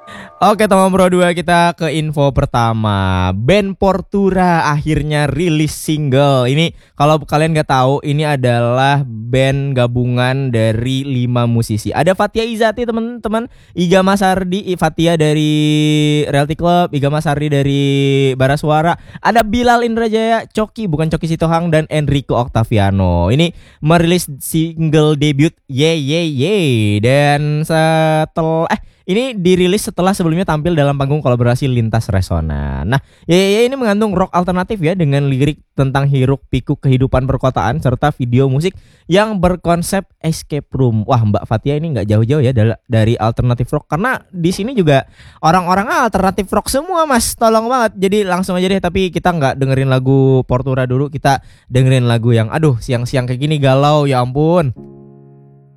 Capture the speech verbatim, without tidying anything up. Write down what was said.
Oke teman Pro dua, kita ke info pertama. Band Portura akhirnya rilis single. Ini kalau kalian gak tahu, ini adalah band gabungan dari lima musisi. Ada Fathia Izati teman-teman, Iga Masardi, Fathia dari Realty Club, Iga Masardi dari Bara Suara, ada Bilal Indrajaya, Coki bukan Coki Sitohang, dan Enrico Octaviano. Ini merilis single debut Ye Ye Ye. Dan setelah eh ini dirilis setelah sebelumnya tampil dalam panggung kolaborasi Lintas Resona. Nah, ya, ya ini mengandung rock alternatif ya, dengan lirik tentang hiruk pikuk kehidupan perkotaan serta video musik yang berkonsep escape room. Wah, Mbak Fathia ini nggak jauh-jauh ya dari alternatif rock, karena di sini juga orang-orang alternatif rock semua, Mas. Tolong banget. Jadi langsung aja deh, tapi kita nggak dengerin lagu Portura dulu, kita dengerin lagu yang aduh siang-siang kayak gini galau, ya ampun.